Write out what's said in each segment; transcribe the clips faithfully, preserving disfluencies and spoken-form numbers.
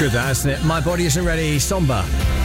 Good, that, isn't it? My Body Isn't Ready, Somber.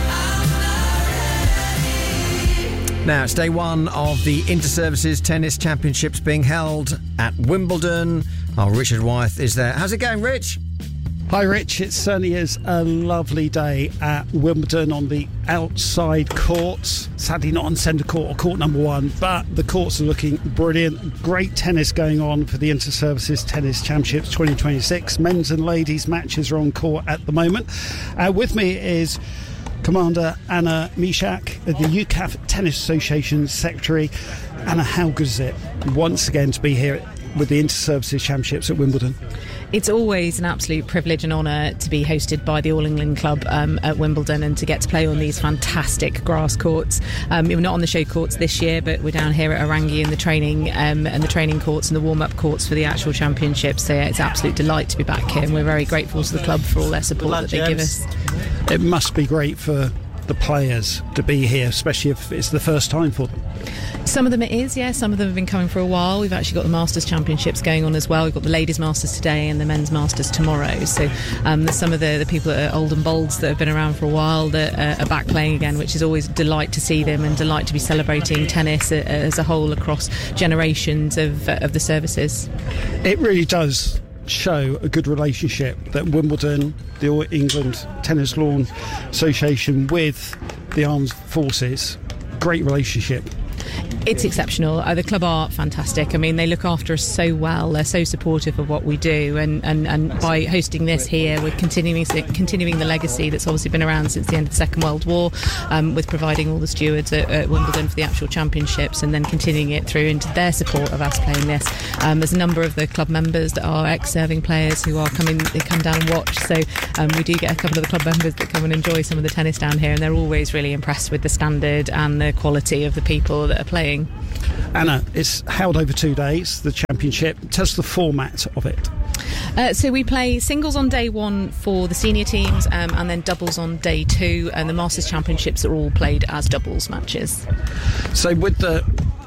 Now, it's day one of the Inter-Services Tennis Championships being held at Wimbledon. Oh, Richard Wyeth is there. How's it going, Rich? Hi, Rich. It certainly is a lovely day at Wimbledon on the outside courts. Sadly, not on centre court or court number one, but the courts are looking brilliant. Great tennis going on for the Inter-Services Tennis Championships twenty twenty-six. Men's and ladies' matches are on court at the moment. Uh, with me is Commander Anna Mishak, the U C A F Tennis Association Secretary. Anna, how good is it once again to be here with the Inter-Services Championships at Wimbledon? It's always an absolute privilege and honour to be hosted by the All England Club um, at Wimbledon and to get to play on these fantastic grass courts. Um, we're not on the show courts this year, but we're down here at Arangi in the training um, and the training courts and the warm-up courts for the actual championships. So yeah, it's an absolute delight to be back here, and we're very grateful to the club for all their support that they give us. It must be great for the players to be here, especially if it's the first time for them. Some of them it is, yeah. Some of them have been coming for a while. We've actually got the Masters Championships going on as well. We've got the Ladies Masters today and the Men's Masters tomorrow. So um, there's some of the, the people that are old and bolds that have been around for a while that uh, are back playing again, which is always a delight to see them and delight to be celebrating tennis uh, as a whole across generations of, uh, of the services. It really does show a good relationship that Wimbledon, the All England Tennis Lawn Association with the Armed Forces, great relationship. It's exceptional. Uh, the club are fantastic. I mean, they look after us so well. They're so supportive of what we do, and, and, and by hosting this here, we're continuing continuing the legacy that's obviously been around since the end of the Second World War, um, with providing all the stewards at, at Wimbledon for the actual championships, and then continuing it through into their support of us playing this. Um, there's a number of the club members that are ex-serving players who are coming. They come down and watch. So um, we do get a couple of the club members that come and enjoy some of the tennis down here, and they're always really impressed with the standard and the quality of the people that are playing. Anna, it's held over two days, the championship. Tell us the format of it. Uh, so we play singles on day one for the senior teams, um, and then doubles on day two, and the Masters Championships are all played as doubles matches. So with the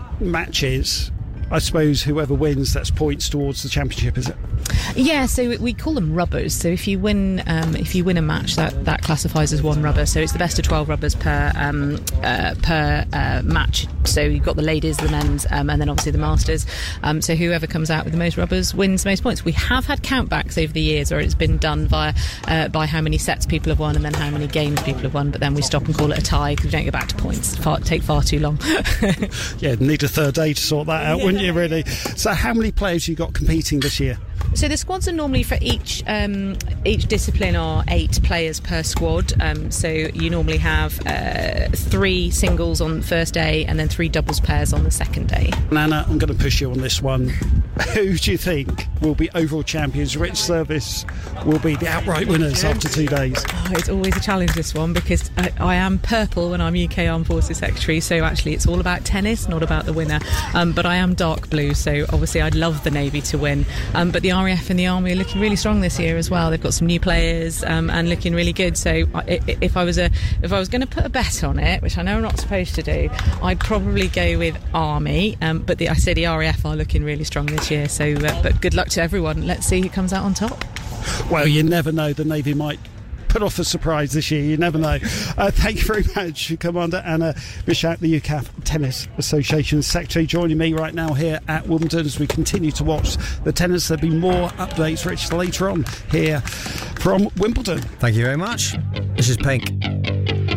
matches, I suppose whoever wins, that's points towards the championship, is it? Yeah, so we call them rubbers. So if you win, um, if you win a match, that, that classifies as one rubber. So it's the best of twelve rubbers per um, uh, per uh, match. So you've got the ladies, the men's, um, and then obviously the Masters. Um, so whoever comes out with the most rubbers wins the most points. We have had countbacks over the years where it's been done via uh, by how many sets people have won and then how many games people have won. But then we stop and call it a tie because we don't go back to points. Far, take far too long. Yeah, need a third day to sort that out, yeah. Wouldn't you, really? So how many players have you got competing this year? So the squads are normally for each um, each discipline are eight players per squad. Um, so you normally have uh, three singles on the first day and then three doubles pairs on the second day. Nana, I'm going to push you on this one. Who do you think will be overall champions? Which service will be the outright winners after two days? Oh, it's always a challenge, this one, because I, I am purple when I'm U K Armed Forces Secretary, so actually it's all about tennis, not about the winner. Um, but I am dark blue, so obviously I'd love the Navy to win. Um, but the R A F and the Army are looking really strong this year as well. They've got some new players um, and looking really good. So I, if I was a if I was going to put a bet on it, which I know I'm not supposed to do, I'd probably go with Army. Um, but the, I say the R A F are looking really strong this year. So, uh, but good luck to everyone. Let's see who comes out on top. Well, you never know. The Navy might put off a surprise this year. You never know. Uh, thank you very much, Commander Anna Mishak, the U C A F Tennis Association Secretary, joining me right now here at Wimbledon as we continue to watch the tennis. There'll be more updates, Rich, later on here from Wimbledon. Thank you very much. This is Pink.